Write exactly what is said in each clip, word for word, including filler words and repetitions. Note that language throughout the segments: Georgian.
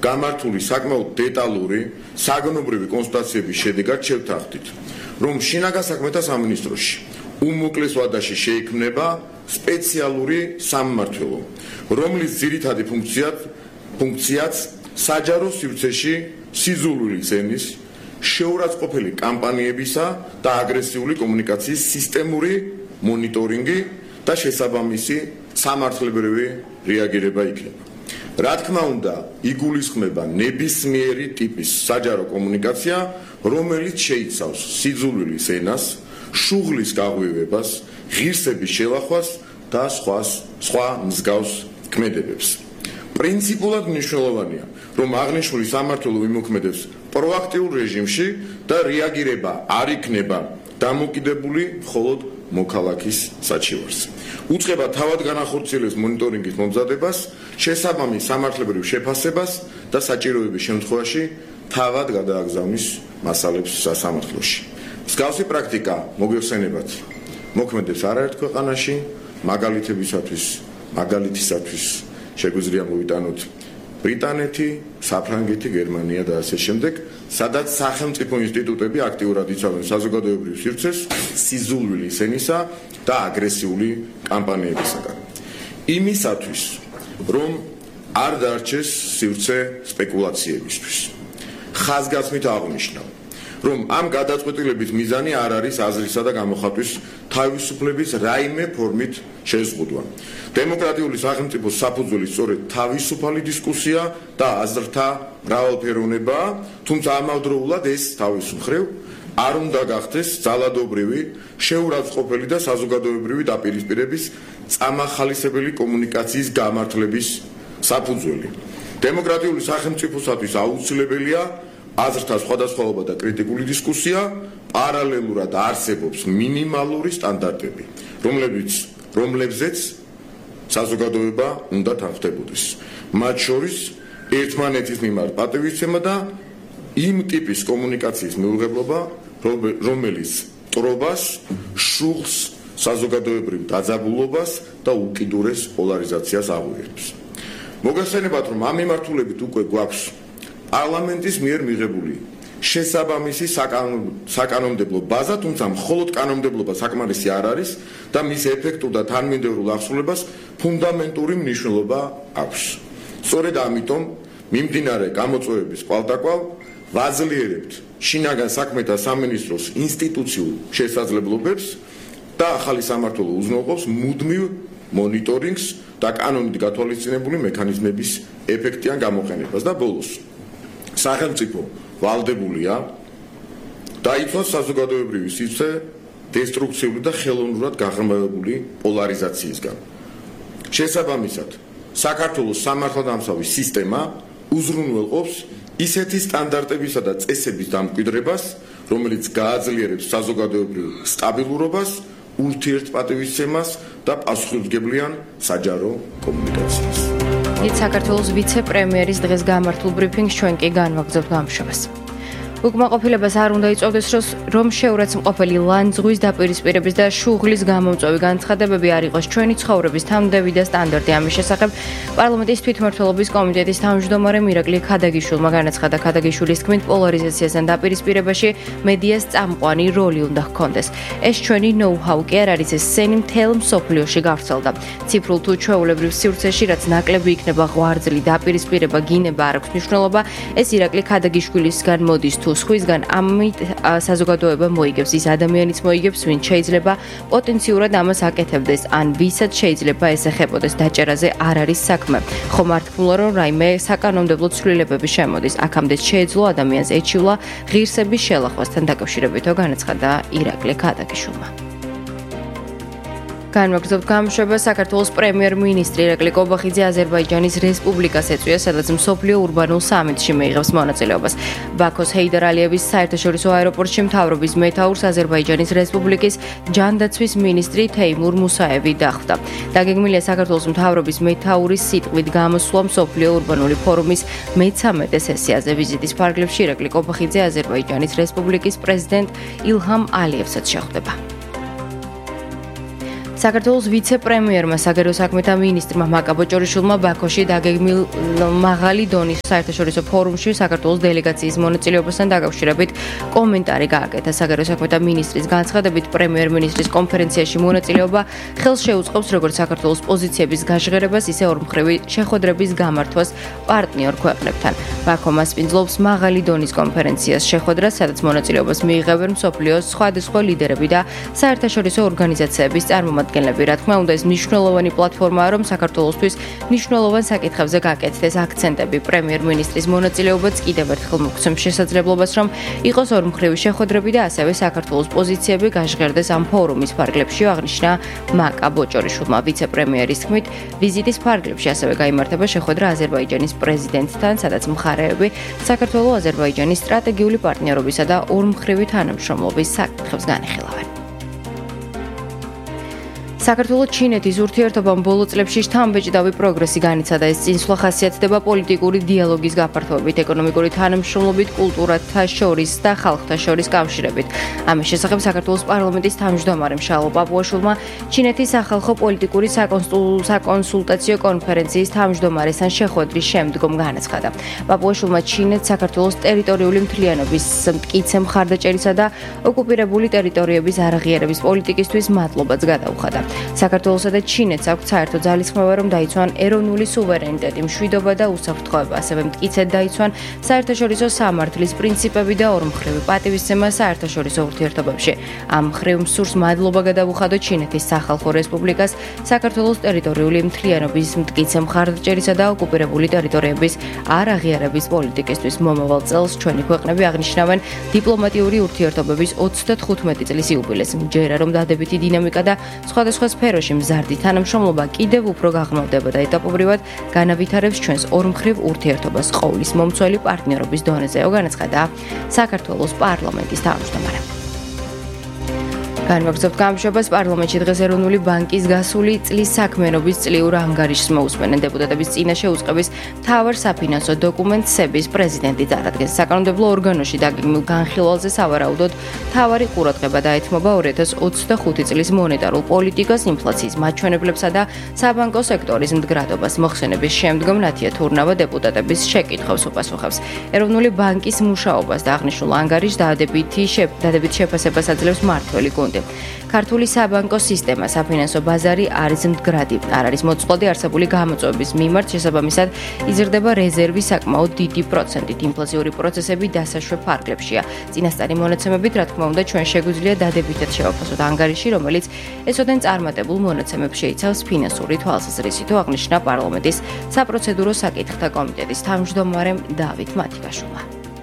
გამართული საკმაოდ დეტალური საგნობრივი კონსულტაციების შედეგად შევთანხმდით, რომ შინაგან საქმეთა სამინისტროში უმოკლეს ვადაში შეიქმნება სპეციალური სამმართველო, რომლის ძირითადი ფუნქციაც ფუნქციაც საჯარო სივრცეში სიზულვილის ენის, შეურაცხყოფელი კამპანიებისა და აგრესიული კომუნიკაციის სისტემური მონიტორინგი და შესაბამისი სამართლებრივი რეაგირება იქნება. რა თქმა უნდა, იგულისხმება ნებისმიერი ტიპის საჯარო კომუნიკაცია, რომელიც შეიცავს სიძულვილის ენას, შუღლის გაღვივებას, ღირსების შელახვას და სხვა სხვა მსგავს ქმედებებს. პრინციპულად მნიშვნელოვანია, რომ აღნიშნული სამმართველო იმოქმედებს პროაქტიულ რეჟიმში და რეაგირება არ იქნება დამოკიდებული მხოლოდ მოქალაქის საჩივარს. უწყება თავად განახორციელებს მონიტორინგის მომზადებას, შესაბამის სამართლებრივ შეფასებას და საჭიროების შემთხვევაში თავად გადააგზავნის მასალებს სასამართლოში. მსგავსი პრაქტიკა მოგეხსენებათ მოქმედებს არაერთ ქვეყანაში, მაგალითებისათვის, მაგალითისათვის შეგვიძლია მოვიტანოთ ბრიტანეთი, საფრანგეთი, გერმანია და ასე შემდეგ, სადაც სახელმწიფო ინსტიტუტები აქტიურად იცავენ საზოგადოებრივ სივრცეს სიზულვილის ენისა და აგრესიული კამპანიებისაგან. იმისათვის, რომ არ დარჩეს სივრცე სპეკულაციებისთვის. ხაზგასმით აღნიშნავ, რომ ამ გადაწყვეტილების მიზანი არ არის აზრისა და გამოხატვის თავისუფლების რაიმე ფორმით შეზღუდვა. დემოკრატიული სახელმწიფოს საფუძველი სწორედ თავისუფალი დისკუსია და აზრთა მრავალფეროვნებაა, თუმცა ამავდროულად ეს თავის მხრივ არ უნდა გახდეს ძალადობრივი, შეურაცხყოფელი და საზოგადოებრივი დაპირისპირების წამახალისებელი კომუნიკაციის გამართლების საფუძველი. დემოკრატიული სახელმწიფოსათვის აუცილებელია აზრთა სხვადასხვაობა და კრიტიკული დისკუსია, პარალელურად არსებობს მინიმალური სტანდარტები, რომლებიც რომლებზეც საზოგადოება უნდა თანხმდებოდეს. მათ შორის ერთმანეთის მიმართ პატივისცემა და იმ ტიპის კომუნიკაციის მეუღებლობა, რომელიც ტრობას, შუღლს, საზოგადოებრივ დაძაბულობას და უკიდურეს პოლარიზაციას აღვივებს. მოგეხსენებათ, რომ ამ მიმართულებით უკვე გვაქვს პარლამენტის მიერ მიღებული შესაბამისი საკანონმდებლო ბაზა, თუმცა მხოლოდ კანონმდებლობა საკმარისი არ არის და მის ეფექტურ და თანმიმდევრულ აღსრულებას ფუნდამენტური მნიშვნელობა აქვს. სწორედ ამიტომ მიმდინარე გამოწვევების კვალდაკვალ ვაძლიერებთ შინაგან საქმეთა სამინისტროს ინსტიტუციურ შესაძლებლობებს და ახალი სამმართველო უზრუნველყოფს მუდმივ მონიტორინგს და კანონით გათვალისწინებული მექანიზმების ეფექტიან გამოყენებას და ბოლოს სახელმწიფო ვალდებულია დაიცვას საზოგადოებრივი სივრცე დესტრუქციული და ხელოვნურად გაღრმავებული პოლარიზაციისგან. შესაბამისად, საქართველოს სამართალდამცავი სისტემა უზრუნველყოფს ისეთი სტანდარტებისა და წესების დამკვიდრებას, რომელიც გააძლიერებს საზოგადოებრივ სტაბილურობას, ურთიერთპატივისცემას და პასუხისმგებლიან საჯარო კომუნიკაციას. ის საქართველოს ვიცე-პრემიერის დღეს გამართულ ბრიფინგს ჩვენ კი განვაგრძობთ გამშვებას. უკმაყოფილებას არ უნდა იწოვდეს, რომ შეურაცხმყოფელი ლანძღვის დაპირისპირების და შუღლის გამომწვევი განცხადებები არ იყოს ჩვენი ცხოვრების თანმდევი და სტანდარტი. ამის შესახებ პარლამენტის თვითმმართველობის კომიტეტის თავმჯდომარემ ირაკლი ქადაგიშვილმა განაცხადა, ქადაგიშვილის თქმით, პოლარიზაციასთან დაპირისპირებაში მედიას წამყვანი როლი უნდა ჰქონდეს. ეს ჩვენი ნოუ-ჰაუ კი არ არის, ეს სენი მთელ მსოფლიოში გავრცელდა. ციფრულ თუ ჩვეულებრივ სივრცეში, რაც ნაკლები იქნება ღვიძლი დაპირისპირება, გინება არ აქვს მნიშვნელობა. ეს ირაკლი ქადაგიშვილისგან მოდის თუ სხვისგან, ამით საზოგადოება მოიგებს, ის ადამიანიც მოიგებს, ვინც შეიძლება პოტენციურად ამას აკეთებდეს, ან ვისაც შეიძლება ეს ეხებოდეს. დაჭერაზე არ არის საქმე. ხომ არ თქმულა, რომ რაიმე საკანონმდებლო ცვლილებები შემოდის, აქამდე შეეძლო ადამიანს ეჩივლა ღირსების შელახვასთან დაკავშირებითო განაცხადა ირაკლი ქადაგიშვილმა. განვაგრძობთ გამშვება. საქართველოს პრემიერ-მინისტრი ირაკლი კობახიძე აზერბაიჯანის რესპუბლიკას ეწვია, სადაც მსოფლიო ურბანულ სამიტში მიიღებს მონაწილეობას. ბაქოს ჰეიდარ ალიევის საერთაშორისო აეროპორტში მთავრობის მეთაურს აზერბაიჯანის რესპუბლიკის ჯანდაცვის მინისტრი თეიმურ მუსაევი დახვდა. დაგეგმილია საქართველოს მთავრობის მეთაურის სიტყვით გამოსვლა მსოფლიო ურბანული ფორუმის მეცამეტე სესიაზე. ვიზიტის ფარგლებში ირაკლი კობახიძე აზერბაიჯანის რესპუბლიკის პრეზიდენტ ილჰამ ალიევსაც შეხვდება. საქართველოს ვიცე-პრემიერმა საგარეო საქმეთა მინისტრმა მაკა ბოჭორიშვილმა ბაქოში დაგეგმილ მაღალი დონის საერთაშორისო ფორუმში საქართველოს დელეგაციის მონაწილეობასთან დაკავშირებით კომენტარი გააკეთა. საგარეო საქმეთა მინისტრის განცხადებით, პრემიერ-მინისტრის კონფერენციაში მონაწილეობა ხელს შეუწყობს როგორც საქართველოს პოზიციების გაჟღერებას, ისე ორმხრივი შეხვედრების გამართვას პარტნიორ ქვეყნებთან. ბაქო მასპინძლობს მაღალი დონის კონფერენციას შეხვედრას, სადაც მონაწილეობას მიიღებენ მსოფლიოს სხვადასხვა ლიდერები და საერთაშორისო ორგანიზაციების წარმომადგენლები. რა თქმა უნდა, ეს მნიშვნელოვანი პლატფორმაა, რომ საქართველოსთვის მნიშვნელოვან საკითხებზე გაკეთდეს აქცენტები. პრემიერ-მინისტრის მონაწილეობაც კიდევ ერთხელ მოგცემს შესაძლებლობას, რომ იყოს ორმხრივი შეხვედრები და ასევე საქართველოს პოზიციები გაჟღერდეს ამ ფორუმის ფარგლებში, აღნიშნა მაკა ბოჭორიშვილმა. ვიცე-პრემიერის თქმით, ვიზიტის ფარგლებში ასევე გაიმართება შეხვედრა აზერბაიჯანის პრეზიდენტთან, სადაც მხარეები საქართველოს-აზერბაიჯანის სტრატეგიული პარტნიორობისა და ორმხრივი თანამშრომლობის საკითხებს განიხილავენ. საქართველოს-ჩინეთის ურთიერთობამ ბოლო წლებში შთამბეჭდავი პროგრესი განიცადა. ეს წინსვლა ხასიათდება პოლიტიკური დიალოგის გაფართოებით, ეკონომიკური თანამშრომლობით, კულტურათა შორის და ხალხთა შორის კავშირებით. ამის შესახებ საქართველოს პარლამენტის თავმჯდომარემ შალო პაპუაშვილმა ჩინეთის სახალხო პოლიტიკური საკონსულტაციო კონფერენციის თავმჯდომარესთან შეხვედრის შემდგომ განაცხადა. პაპუაშვილმა ჩინეთს საქართველოს ტერიტორიული მთლიანობის მტკიცე მხარდაჭერისა და ოკუპირებული ტერიტორიების არაღიარების პოლიტიკისთვის მადლობაც გადაუხადა. საქართველოსა და ჩინეთს აქვს საერთო ძალისხმევა, რომ დაიცვან ეროვნული სუვერენიტეტი, მშვიდობა და უსაფრთხოება, ასევე მტკიცედ დაიცვან საერთაშორისო სამართლის პრინციპები და ორმხრივი პატივისცემა საერთაშორისო ურთიერთობებში. ამ მხრივ მსურს მადლობა გადაუხადო ჩინეთის სახალხო რესპუბლიკას საქართველოს ტერიტორიული მთლიანობის მტკიცე მხარდაჭერისა და ოკუპირებული ტერიტორიების არაღიარების პოლიტიკისთვის. მომავალ წელს ჩვენი ქვეყნები აღნიშნავენ დიპლომატიური ურთიერთობების ოცდათხუთმეტი წლის იუბილეს. მჯერა, რომ დადებითი დინამიკა და სხვადასხვა სფეროში მზარდი თანამშრომლობა კიდევ უფრო გაღრმავდება და ეტაპობრივად განავითარებს ჩვენს ორმხრივ ურთიერთობას ყოვლის მომცველი პარტნიორობის დონეზე, განაცხადა საქართველოს პარლამენტის თავმჯდომარე. განვაგრძობთ გამშვებას პარლამენტში დღეს ეროვნული ბანკის გასული წლის საქმიანობის წლიურ ანგარიშს მოусმენენ. დეპუტატების წინაშე უწყების მთავარ საფინანსო დოკუმენტსების პრეზიდენტი წარადგენს. საკანონმდებლო ორგანოში დაგეგმილ განხილვალზე სავარაუდოდ მთავარი ყურადღება დაეთმობა ორი ათას ოცდახუთი წლის მონეტარულ პოლიტიკას, ინფლაციის მაჩვენებლებსა და საბანკო სექტორის მდგრადობას. მოხსენების შემდგომ ნათია თურნავა დეპუტატების შეკითხვებს უპასუხებს. ეროვნული ბანკის მუშაობას და აღნიშნულ ანგარიშს დადებითი შეფასებას აძლევს მმართველი გუნდი. ქართული საბანკო სისტემა, საფინანსო ბაზარი არის მდგრადი. არ არის მოწყვლადი არსებული გამოწვევების მიმართ, შესაბამისად იზრდება რეზერვი საკმაოდ დიდი პროცენტით. ინფლაციური პროცესები დასაშვებ ფარგლებშია. წინასწარი მონაცემებით, რა თქმა უნდა, ჩვენ შეგვიძლია დადებითად შევაფასოთ ანგარიში, რომელიც ესოდენ წარმატებულ მონაცემებს შეიცავს ფინანსური თვალსაზრისით, აღნიშნა პარლამენტის საპროცედურო საკითხთა კომიტეტის თავმჯდომარემ დავით მათიკაშვილმა.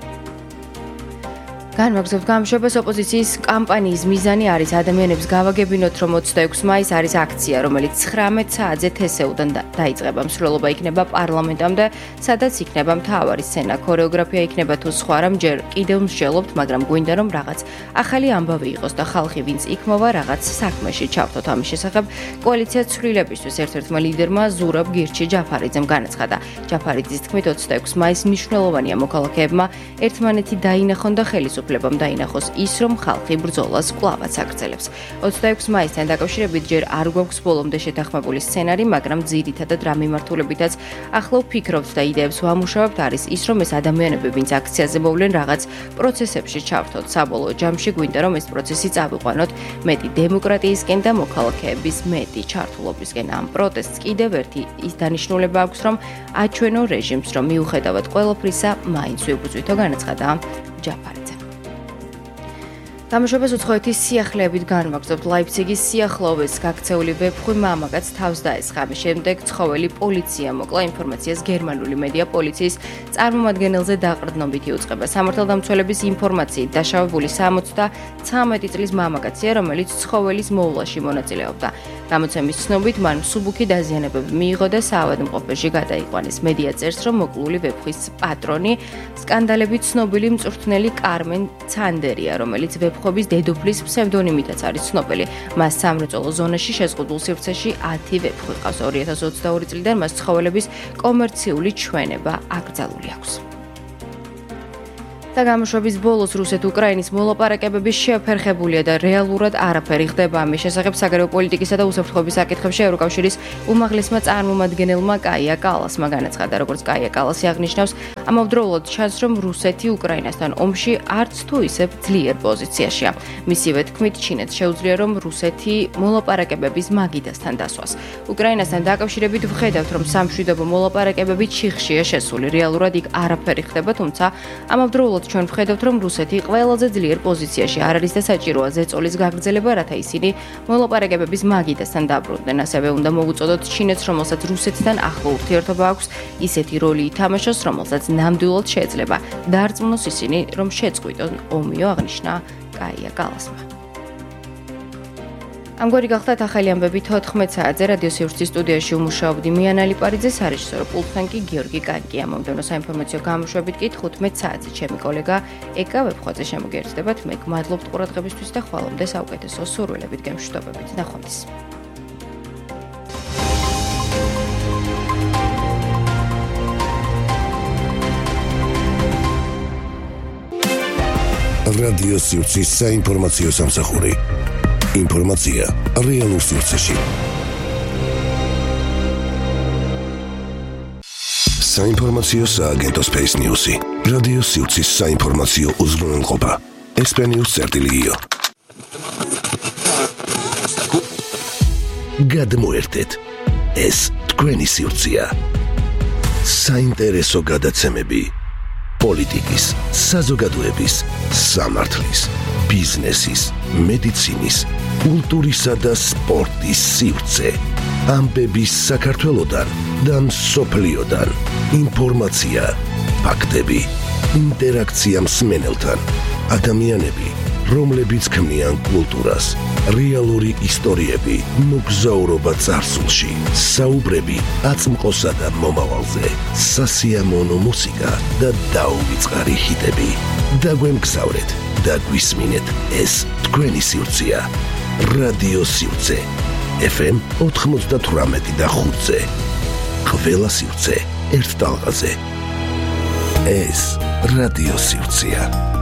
განვაგრძობთ გამშვებას ოპოზიციის კამპანიის მიზანი არის ადამიანებს გავაგებინოთ, რომ ოცდაექვსი მაისს არის აქცია, რომელიც ცხრამეტ საათზე თესეუდან დაიწყება. მსვლელობა იქნება პარლამენტამდე, სადაც იქნება მთავარი სცენა, ქორეოგრაფია იქნება თუ სხვა რამ, ჯერ კიდევ მსჯელობთ, მაგრამ გვინდა რომ რაღაც ახალი ამბავი იყოს და ხალხი ვინც იქმოვა რაღაც საქმეში ჩავთოთ. ამის შესახებ კოალიცია ცვლილებისთვის ერთ-ერთმა ლიდერმა ზურაბ გირჩი ჯაფარიძემ განაცხადა. ჯაფარიძის თქმით, ოცდაექვსი მაისი მნიშვნელოვანია მოქალაქეებმა ერთმანეთი დაინახონ და ხელისუფლებამ დაინახოს ის, რომ ხალხი ბრძოლას კვლავაც აგრძელებს. ოცდაექვსი მაისთან დაკავშირებით ჯერ არ გვაქვს ბოლომდე შეთანხმებული სცენარი, მაგრამ ძირითადად რა მიმართულებითაც ახლა ვფიქრობთ და იდეებს ვამუშავებთ არის ის, რომ ეს ადამიანები, ვინც აქციაზე მოვლენ, რაღაც პროცესებში ჩავთოთ. საბოლოო ჯამში გვინდა, რომ ეს პროცესი წავიყვანოთ მეტი დემოკრატიისკენ და მოქალაქეების მეტი ჩართულობისკენ. ამ პროტესტს კიდევ ერთი ის დანიშნულება აქვს, რომ აჩვენო რეჟიმს, რომ მიუხედავად ყველაფრისა, მაინც ვიბრძვითო, განაცხადა ჯაფარიძე. გამოშვებას უცხოეთის სიახლეებით განვაგრძობთ. ლაიფციგის სიახლოვეს გაქცეული ვეფხვი მამაკაც თავს დაესხა. ამის შემდეგ ცხოველი პოლიცია მოკლა. ინფორმაციას გერმანული მედია პოლიციის წარმომადგენელზე დაყრდნობით იუწყება. სამართალდამცველების ინფორმაციით დაშავებული სამოცდაცამეტი წლის მამაკაცია, რომელიც ცხოველის მოვლაში მონაწილეობდა. გამოცემის ცნობით, მან მსუბუქი დაზიანებები მიიღო და საავადმყოფოში გადაიყვანეს. მედია წერს, რომ მოკლული ვეფხვის პატრონი სკანდალებით ცნობილი მწვრთნელი კარმენ ცანდერია, რომელიც ვეფხვების დედოფლის ფსევდონიმითაც არის ცნობილი. მას სამრეწველო ზონაში შეზღუდულ სივრცეში ათი ვეფხვი ყავს. ორი ათას ოცდაორი წლიდან მას ცხოველების კომერციული ჩვენება აკრძალული აქვს. და გამოშვების ბოლოს რუსეთ-უკრაინის მოლაპარაკებების შეფერხებულია და რეალურად არაფერი ხდება. ამის შესახებ საგარეო პოლიტიკისა და უსაფრთხოების საკითხებში ევროკავშირის უმაღლესმა წარმომადგენელმა კაია კალასმა განაცხადა, როგორც კაია კალასი აღნიშნავს, ამავდროულად ჩანს, რომ რუსეთი უკრაინასთან ომში არც თუ ისევ ძლიერ პოზიციაშია. მისივე თქმით, ჩინეთს შეუძლია, რომ რუსეთი მოლაპარაკებების მაგიდასთან დასვას. უკრაინასთან დაკავშირებით ვხედავთ, რომ სამშვიდობო მოლაპარაკებები ჩიხშია შესული. რეალურად იქ არაფერი ხდება, თუმცა ამავდროულად ჩვენ ვხედავთ, რომ რუსეთი ყველაზე ძლიერ პოზიციაში არ არის და საჭიროა ზეწოლის გაგრძელება, რათა ისინი მოლაპარაკებების მაგიდასთან დაბრუნდნენ. ასევე უნდა მოვუწოდოთ ჩინეთს, რომელსაც რუსეთთან ახლო ურთიერთობა აქვს, ისეთი როლი ითამაშოს, რომელსაც ნამდვილად შეეძლება დარწმუნოს ისინი, რომ შეწყვიტონ ომიო, აღნიშნა კაია კალასმა. ამგვარი გახდათ ახალი ამბები თოთხმეტ საათზე რადიო სივრცის სტუდიაში უმუშაობდი მიანა ლიპარიძე, სარეჟისორო პულტთან კი გიორგი კანკი. ამომდევნო საინფორმაციო გამოშვებით კი თხუთმეტ საათზე ჩემი კოლეგა ეკა ვებხვაძე შემოგიერთდებათ. მე გმადლობთ ყურადღებისთვის და ხვალამდე საუკეთესო სურვილებით გემშვიდობებით. ნახვამდის. რადიო სივრცის საინფორმაციო სამსახური. ინფორმაცია რეალურ სივრცეში. საინფორმაციო სააგენტო Space News-ი. რადიო სივრცის საინფორმაციო უზრუნველყოფა. ესპენიურ წერტილიო. გადმოერთეთ. ეს თქვენი სივრცეა. საინტერესო გადაცემები. პოლიტიკის, საზოგადოების, სამართლის, ბიზნესის, მედიცინის, კულტურისა და სპორტის სივრცე. ამბების საქართველოდან და მსოფლიოდან. ინფორმაცია, ფაქტები, ინტერაქცია მსმენელთან. ადამიანები, რომლებიც ქმნიან კულტურას, რეალური ისტორიები, მოგზაურობა წარსულში, საუბრები აწმყოსა და მომავალზე, სასიამოვნო მუსიკა და დაუვიწყარი ჰიტები. დაგვემგზავრეთ და გვისმინეთ, ეს თქვენი სივრცეა. რადიო სივრცე. ეფ ემ ოთხმოცდათვრამეტი და ხუთზე. ყველა სივრცე ერთ ტალღაზე. ეს რადიო სივრცეა.